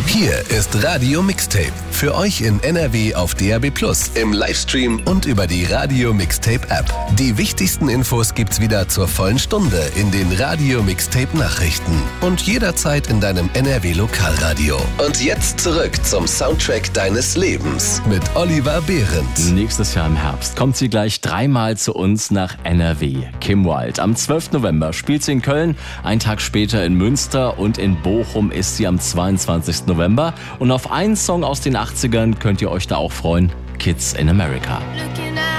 Hier ist Radio Mixtape. Für euch in NRW auf DAB+, im Livestream und über die Radio Mixtape App. Die wichtigsten Infos gibt's wieder zur vollen Stunde in den Radio Mixtape Nachrichten und jederzeit in deinem NRW Lokalradio. Und jetzt zurück zum Soundtrack deines Lebens mit Oliver Behrens. Nächstes Jahr im Herbst kommt sie gleich 3-mal zu uns nach NRW. Kim Wilde. Am 12. November spielt sie in Köln, einen Tag später in Münster und in Bochum ist sie am 22. November. Und auf einen Song aus den 80ern könnt ihr euch da auch freuen. Kids in America.